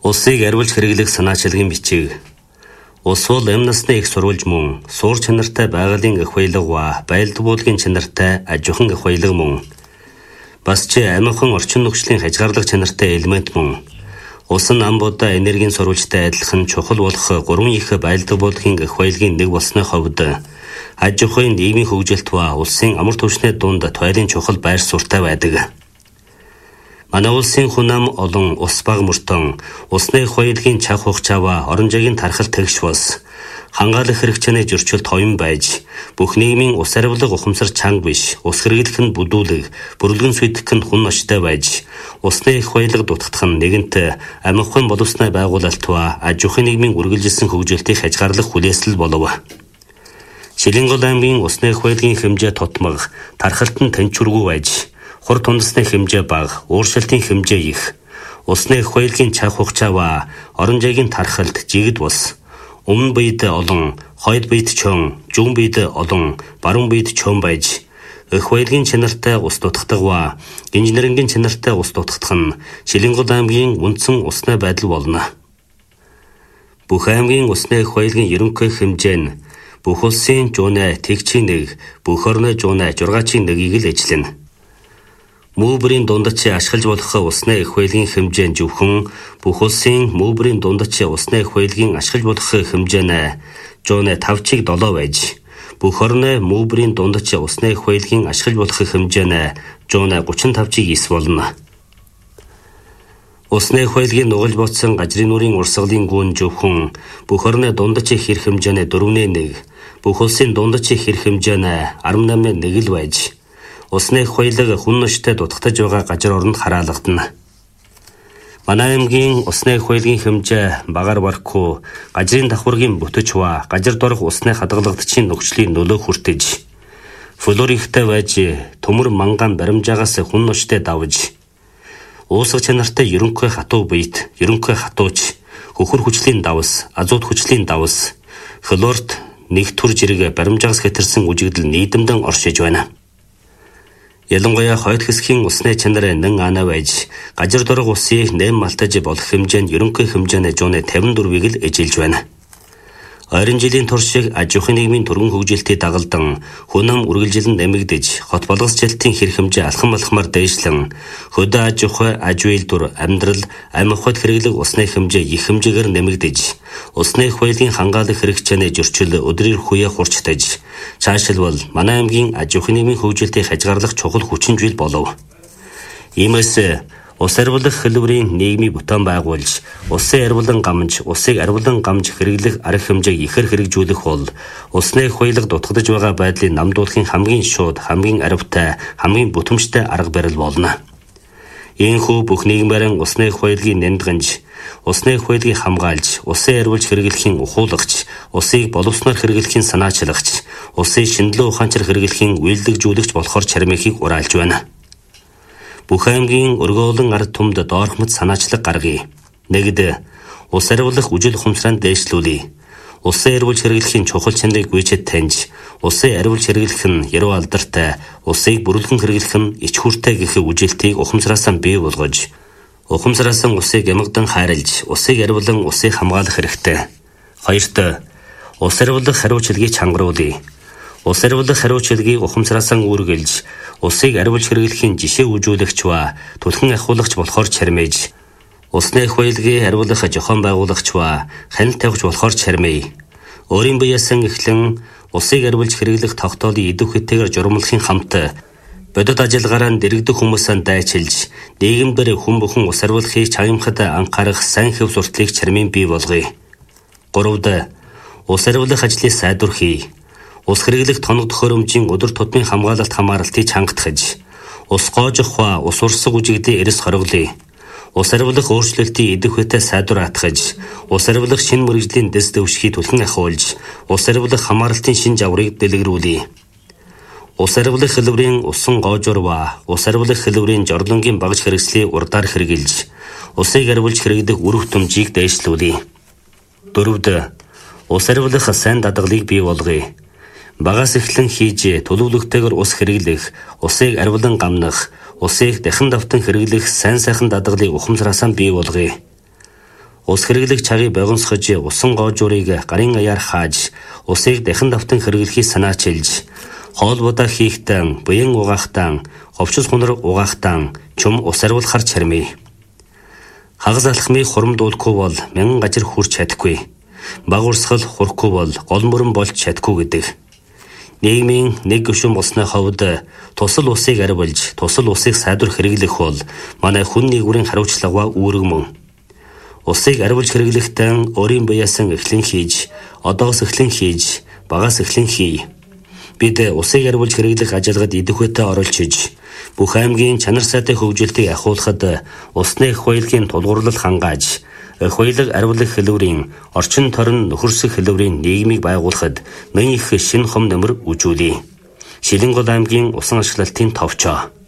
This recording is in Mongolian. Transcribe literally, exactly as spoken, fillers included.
Улсыг арвилж хэрэглэх санаачилгын бичиг. Улс бол амь насны их сурвалж мөн, суур чанартай байгалийн эх баялаг ба баялаг буулгын чанартай аж ахуйн эх баялаг мөн. Бас ч амихан орчин нөхцөлийн хязгаарлах чанартай элемент мөн. Улс нь ам будаа энергийн сурвалжтай адилхан чухал болох гурван их баялаг буулгын эх баялагын нэг болсны хувьд аж ахуйн нийгмийн хөгжилт ба улсын амар түвшний дунд туйлын чухал байр суурьтай байдаг. Манай улсын хүн ам олон ус баг мөртөн усны эх баялагын чах хугацаа орон зайгийн тархалт тэгш бас хангаалах хэрэгцээний зөрчилд хоён байж бүх нийгмийн ус арвилга ухамсар чанга биш ус хэрэглэх нь бүдүүлэг бүрэлдэн сүйдэх нь хүн ночтой байж усны эх баялаг дутагдах нь нэгэнт амь ахуйн боловсны байгуулалт ба аж ахуйн нийгмийн үргэлжилсэн хөгжүүлэлтийг хязгаарлах хүлээсэл болов. Шилэнгол аймгийн усны эх баялагын хэмжээ тутмаг тархалт нь тэнцвэргүй байж хур тундасны хэмжээ бага, ууршилтын хэмжээ их, усны эх баялагын чах хугацаа ба орон зайгийн тархалт жигд бус, өмнө биед олон, хойд биед чон, зүүн биед олон, баруун биед чон байж, эх баялагын чанартай ус дутагдах ба инженерингийн чанартай ус дутагдах нь Шилэнгол аймгийн үндсэн усны байдал болно. Бүх аймгийн усны эх баялагын ерөнхий хэмжээ нь бүх улсын жуунай тэгчийн нэг, бүх орны жуунай жургаачийн нэгийг л эзлэнэ. Мөбрийн дундч ашиглаж болох усны эх баялагын хэмжээ нь зөвхөн бүх улсын мөбрийн дундч усны эх баялагын ашиглаж болох хэмжээ нь жуунай тавчиг долоо байж бүх орны мөбрийн дундч усны эх баялагын ашиглаж болох хэмжээ нь жуунай гучин тавчиг ис болно. Усны эх баялагын нугалж ботсон гажрын нүрийн урсгалын гүн зөвхөн бүх орны дундч хэр хэмжээ нь дөрвөн нэг, бүх улсын дундч хэр хэмжээ нь арван намын нэг л байж усны эх баялаг хүн ночтой дутагдж байгаа газар оронд хараалгадана. Манай аймгийн усны эх баялагын хэмжээ багаар барахгүй гажрын давхаргийн бүтэж ба газар дорох усны хадгалагчийн нөхцөлийн нөлөө хүртэж флор ихтэй байж төмөр манган баримжаагаас хүн ночтой давж уусах чанартай ерөнхий хатуу биет, ерөнхий хатууч, хөхөр хүчлийн давс, азот хүчлийн давс, флорт нэг төр жирэг баримжаагаас хэтэрсэн үжигдэл нийдэмдэн оршиж байна. Ялангуяа хойд хэсгийн усны чанар нэн ана байж газар дорох усыг нэм малтаж болох хэмжээнд ерөнхий хэмжээний жууны тавин дөрвийг л эжилж байна. Ойрын жилийн туршиг аж ахуйн нийгмийн түргэн хөгжилтийг дагалдан хүн ам үргэлжилэн нэмэгдэж хот болгосчлтын хэр хэмжээ алхам алхмаар дээшлэн хөдөө аж ахуй аж үйлдвэр амьдрал амь ахуйд хэрэглэх усны хэмжээ их хэмжээгээр нэмэгдэж усны эх баялагын хангаалах хэрэгцээний зөрчил өдрийн хүя хурцтаж цаашлбал манай аймгийн аж ахуйн нийгмийн хөгжилтийг хязгаарлах чухал хүчин зүйл болов. Иймээс ус арвилах хэлбэрийн нийгмийн бүтээн байгуулж, усын арвилан гамж, усыг арвилан гамж хэрэглэх арга хэмжээг ихэр хэрэгжүүлэх бол усны эх баялаг дутагдж байгаа байдлыг намдуулахын хамгийн шууд, хамгийн аривтай, хамгийн бүтэмжтэй арга барил болно. Ийхүү бүх нийгмийн усны эх баялагын нэмдгэнж, усны эх баялагыг хамгаалж, усын арвилж хэрэглэхийн ухуулагч, усыг боловсноор хэрэглэхийн санаачлагч, усын шинжилгээ ухаанчаар хэрэглэхийн үйлдвэрлэгжүүлэгч болохоор чармихийг ураалж байна. Бүх аймгийн өргөөлөн ард түмд доорхмод санаачлаг гаргая. Нэгд ус арвилах үжил ухамсараа дээшлүүлье. Усын арвилж хэрэглэхийн чухал чанарыг гүйцэд таньж, усын арвилж хэрэглэх нь яруу алдартай, усыг бүрэлдэн хэрэглэх нь ич хүртэй гэх үжилтийг ухамсараасаа бий болгож, ухамсараасаа усыг ямагдан хайрлж, усыг арвилан усыг хамгаалах хэрэгтэй. Хоёрт ус арвилах хариуцлагыг чангаруулъя. Ус арвилах хариуцлагыг ухамсараасаа үүргэлж, усыг арвилж хэрэглэхийн жишээ үзүүлэгч ба түлхэн ахиулагч болохоор чармиж, усны эх баялагыг арвилах зохион байгуулагч ба хяналт тавьж болохоор чармий. Өөрийн биеэсэн эхлэн усыг арвилж хэрэглэх тогтоолын идэв хэтээр журмлахын хамт бодит ажиллагаараа дэрэгдэх хүмүүсээ дайчилж, нийгэмдэр хүн бүхэн ус арвилахыг чагнамхад анхаарах сайн хэв сурталыг чармийн бий болгоё. Гуравд ус арвилах ажлыг сайдвархий. Ус хэрэглэх тоног төхөөрөмжийн өдөр тутмын хамгаалалт хамааралтыг чангатгаж, ус гоожих ба ус урсгах үжигдээ эрэс хориглоё. Ус арвилах өөрчлөлтийн идэв хэтэ сайдвар атгаж, ус арвилах шинэ мэргэжлийн дэс дэвшгийг түлхэн ахиулж, ус арвилах хамааралтын шинэ жаврыг дэлгэрүүлье. Ус арвилах хэлбэрийн усан гоожор ба ус арвилах хэлбэрийн жорлонгийн багж хэрэгслийг урдаар хэрэгжилж, усыг арвилж хэрэглэх үр хөтөмжийг дээшлүүлье. Дөрөвд ус арвилах сайн дадгалыг бий болгоё. Багаас эхлэн хийж төлөвлөгтэйгээр ус хэрэглэх, усыг арвилан гамнах, усыг дахин давтан хэрэглэх сайн сайхан дадгалыг ухамсараасаа бий болгоё. Ус хэрэглэх чагийг богиносгож, усан гоожуурыг гарын аяар хааж, усыг дахин давтан хэрэглэхийг санаачилж, хоолбудаа хийхтэн, буян угаахтан, говчс хунар угаахтан, чум ус ариулахар чармий. Хагас алхмыг хурамдуулахгүй бол мянган газар хүрч чадахгүй. Баг урсгал хурахгүй бол гол мөрөн болж чадахгүй гэдэг. Нийгмийн нэг гишүүн болсны хувьд тусал усыг арвилж, тусал усыг сайдвар хэрэглэх бол манай хүн нэгүрийн хариуцлагаа үүрэг мөн. Усыг арвилж хэрэглэхдээ өөрийн биеэсэн эхлэн хийж, одоос эхлэн хийж, багаас эхлэн хий. Бид усыг арвилж хэрэглэх ажилгад идэвхтэй оролцож, бүх аймгийн чанар сайтай хөгжилтийг ахиулахад усны эх баялагын тулгуурлал хангааж, эх баялаг арвилах хэлбэрийн орчин торон нөхөрсөх хэлбэрийн нийгмийг байгуулахад мөн их шинэ хом нөмөр үжүүлье. Шилэнгол аймгийн усан ашиглалтын товчоо.